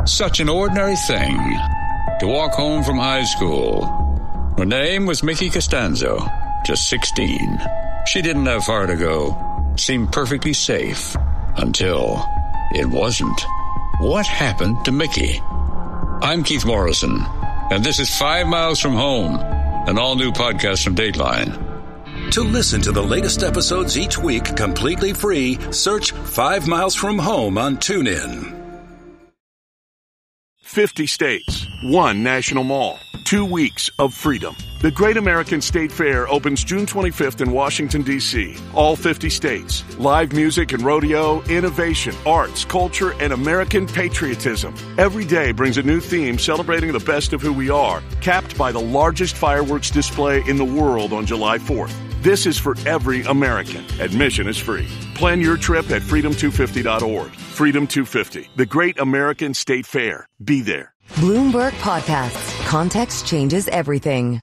Such an ordinary thing to walk home from high school. Her name was Mickey Costanzo, just 16. She didn't have far to go. Seemed perfectly safe until it wasn't. What happened to Mickey? I'm Keith Morrison, and this is 5 Miles from Home, an all-new podcast from Dateline. To listen to the latest episodes each week completely free, search 5 Miles from Home on TuneIn. 50 states, 1 national mall, 2 weeks of freedom. The Great American State Fair opens June 25th in Washington, D.C. All 50 states. Live music and rodeo, innovation, arts, culture, and American patriotism. Every day brings a new theme celebrating the best of who we are, capped by the largest fireworks display in the world on July 4th. This is for every American. Admission is free. Plan your trip at freedom250.org. Freedom 250, the Great American State Fair. Be there. Bloomberg Podcasts. Context changes everything.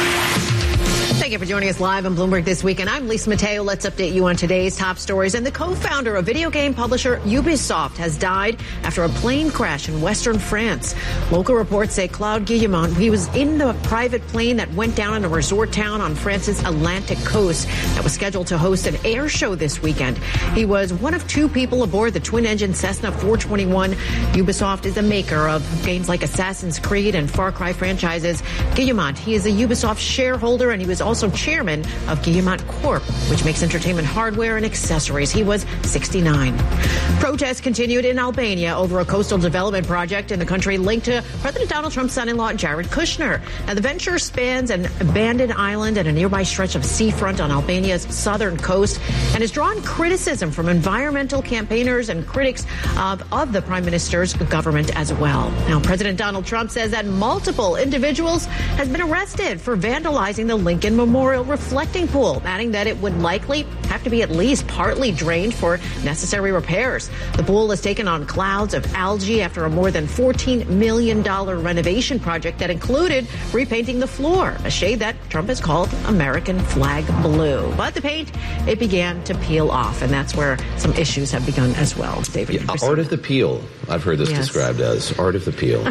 Thank you for joining us live on Bloomberg This Week. And I'm Lisa Mateo. Let's update you on today's top stories. And the co-founder of video game publisher Ubisoft has died after a plane crash in western France. Local reports say Claude Guillemot, he was in the private plane that went down in a resort town on France's Atlantic coast that was scheduled to host an air show this weekend. He was one of 2 people aboard the twin-engine Cessna 421. Ubisoft is a maker of games like Assassin's Creed and Far Cry franchises. Guillemot, he is a Ubisoft shareholder, and he was also chairman of Guillemot Corp, which makes entertainment hardware and accessories. He was 69. Protests continued in Albania over a coastal development project in the country linked to President Donald Trump's son-in-law, Jared Kushner. Now, the venture spans an abandoned island and a nearby stretch of seafront on Albania's southern coast and has drawn criticism from environmental campaigners and critics of the prime minister's government as well. Now, President Donald Trump says that multiple individuals have been arrested for vandalizing the Lincoln Memorial reflecting pool, adding that it would likely have to be at least partly drained for necessary repairs. The pool has taken on clouds of algae after a more than $14 million renovation project that included repainting the floor, a shade that Trump has called American flag blue. But the paint, it began to peel off, and that's where some issues have begun as well. David, art of the peel, I've heard this described as art of the peel.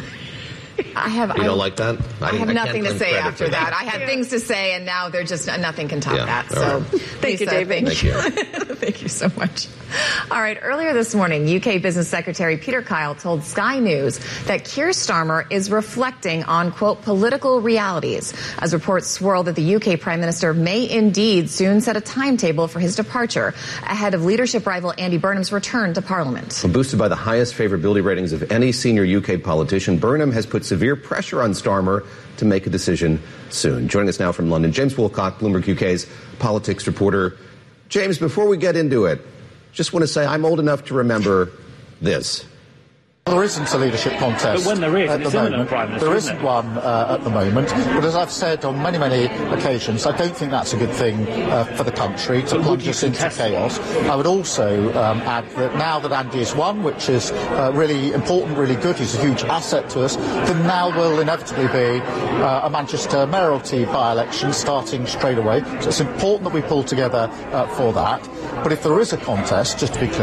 You don't like that? I have nothing to say after that. I had things to say, and now they're just nothing can top that. So, right. Thank you, David. Thank you. Thank you so much. All right. Earlier this morning, UK Business Secretary Peter Kyle told Sky News that Keir Starmer is reflecting on, quote, political realities, as reports swirl that the UK Prime Minister may indeed soon set a timetable for his departure ahead of leadership rival Andy Burnham's return to Parliament. Boosted by the highest favourability ratings of any senior UK politician, Burnham has put severe pressure on Starmer to make a decision soon. Joining us now from London, James Woolcock, Bloomberg UK's politics reporter. James, before we get into it, just want to say I'm old enough to remember this. There isn't a leadership contest at the moment. There isn't one at the moment. But as I've said on many, many occasions, I don't think that's a good thing for the country to plunge us into chaos. I would also add that now that Andy has won, which is really important, really good, he's a huge asset to us, then now will inevitably be a Manchester mayoralty by-election starting straight away. So it's important that we pull together for that. But if there is a contest, just to be clear,